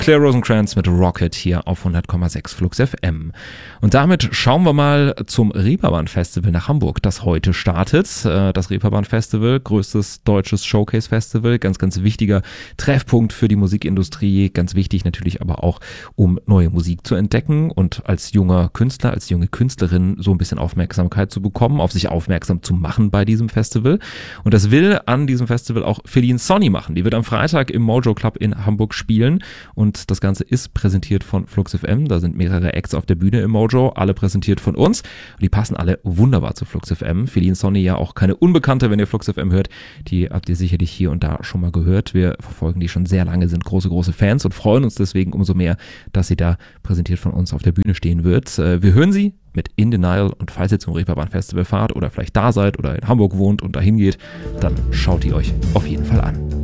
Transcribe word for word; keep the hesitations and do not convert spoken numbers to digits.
Claire Rosencrantz mit Rocket hier auf hundert Komma sechs Flux F M. Und damit schauen wir mal zum Reeperbahn Festival nach Hamburg, das heute startet. Das Reeperbahn Festival, größtes deutsches Showcase-Festival, ganz, ganz wichtiger Treffpunkt für die Musikindustrie, ganz wichtig natürlich aber auch, um neue Musik zu entdecken und als junger Künstler, als junge Künstlerin so ein bisschen Aufmerksamkeit zu bekommen, auf sich aufmerksam zu machen bei diesem Festival. Und das will an diesem Festival auch Feline Sonny machen. Die wird am Freitag im Mojo Club in Hamburg spielen und das Ganze ist präsentiert von Flux F M. Da sind mehrere Acts auf der Bühne im Mojo, alle präsentiert von uns und die passen alle wunderbar zu Flux F M. Feline Sonny ja auch keine Unbekannte, wenn ihr Flux F M hört. Die habt ihr sicherlich hier und da schon mal gehört. Wir verfolgen die schon sehr lange, sind große, große Fans und freuen uns deswegen umso mehr, dass sie da präsentiert von uns auf der Bühne stehen wird. Wir hören sie mit In Denial und falls ihr zum Reeperbahn Festival fahrt oder vielleicht da seid oder in Hamburg wohnt und dahin geht, dann schaut die euch auf jeden Fall an.